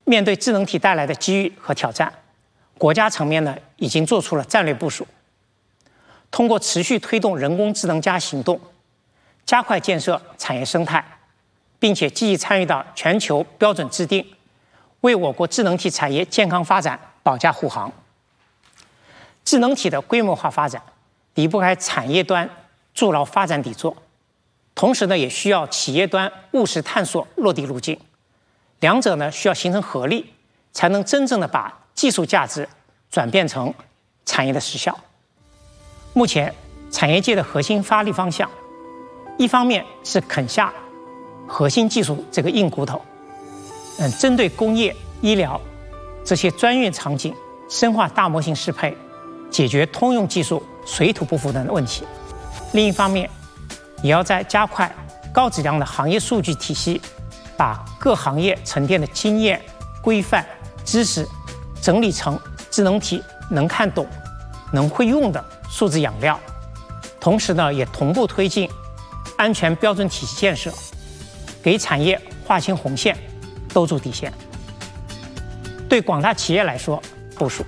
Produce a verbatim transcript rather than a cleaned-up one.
面对智能体带来的机遇和挑战，国家层面呢已经做出了战略部署，通过持续推动人工智能加行动，加快建设产业生态，并且积极参与到全球标准制定，为我国智能体产业健康发展保驾护航。智能体的规模化发展离不开产业端筑牢发展底座，同时呢，也需要企业端务实探索落地路径，两者呢需要形成合力，才能真正的把技术价值转变成产业的实效。目前产业界的核心发力方向，一方面是啃下核心技术这个硬骨头，嗯，针对工业、医疗这些专业场景，深化大模型适配，解决通用技术水土不服的问题。另一方面，也要在加快高质量的行业数据体系，把各行业沉淀的经验、规范、知识整理成智能体能看懂、能会用的数字养料。同时呢，也同步推进安全标准体系建设，给产业划清红线，兜住底线。对广大企业来说，部署